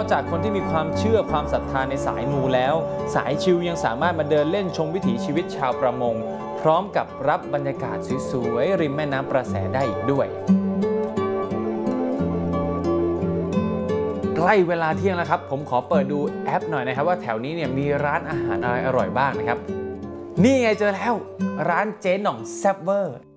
จากคนที่มีความเชื่อความศรัทธาในสายมูแล้วสายชิลยังสามารถมาเดินเล่นชมวิถีชีวิตชาวประมงพร้อมกับรับบรรยากาศสวยๆริมแม่น้ำประแสได้อีกด้วยใกล้เวลาเที่ยงแล้วครับผมขอเปิดดูแอปหน่อยนะครับว่าแถวนี้เนี่ยมีร้านอาหารอะไรอร่อยบ้างนะครับนี่ไงเจอแล้วร้านเจ๊หน่องแซ่บเวอร์